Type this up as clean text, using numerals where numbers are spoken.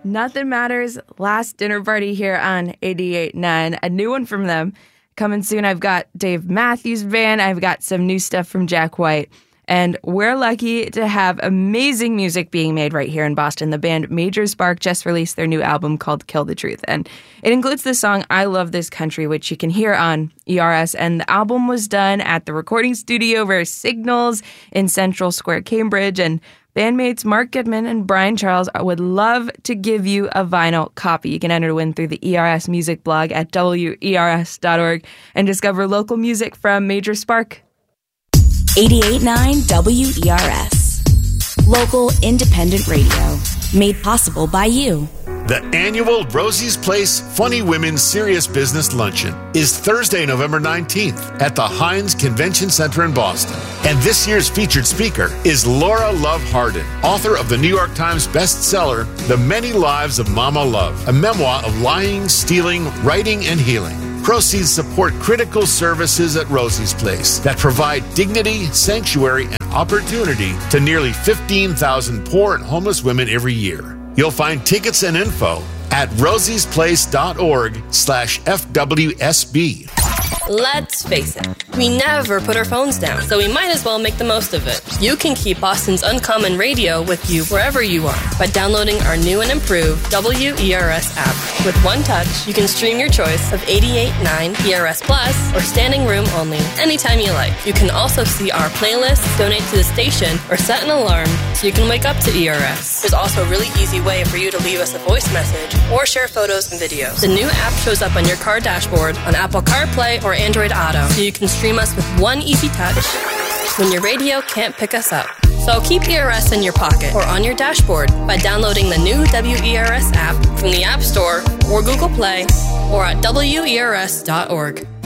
Nothing Matters, Last Dinner Party here on 88.9. A new one from them coming soon. I've got Dave Matthews Band. I've got some new stuff from Jack White. And we're lucky to have amazing music being made right here in Boston. The band Major Spark just released their new album called Kill the Truth. And it includes the song I Love This Country, which you can hear on ERS. And the album was done at the recording studio Rare Signals in Central Square, Cambridge. And bandmates Mark Goodman and Brian Charles would love to give you a vinyl copy. You can enter to win through the ERS music blog at wers.org and discover local music from Major Spark. 88.9 WERS. Local independent radio. Made possible by you. The annual Rosie's Place Funny Women Serious Business Luncheon is Thursday, November 19th at the Heinz Convention Center in Boston. And this year's featured speaker is Laura Love Hardin, author of the New York Times bestseller, The Many Lives of Mama Love, a memoir of lying, stealing, writing, and healing. Proceeds support critical services at Rosie's Place that provide dignity, sanctuary, and opportunity to nearly 15,000 poor and homeless women every year. You'll find tickets and info at rosiesplace.org/FWSB. Let's face it, we never put our phones down, so we might as well make the most of it. You can keep Boston's Uncommon Radio with you wherever you are by downloading our new and improved WERS app. With one touch, you can stream your choice of 88.9 ERS Plus or standing room only anytime you like. You can also see our playlists, donate to the station, or set an alarm so you can wake up to ERS. There's also a really easy way for you to leave us a voice message or share photos and videos. The new app shows up on your car dashboard on Apple CarPlay or Android Auto, so you can stream us with one easy touch when your radio can't pick us up. So keep ERS in your pocket or on your dashboard by downloading the new WERS app from the App Store or Google Play or at WERS.org.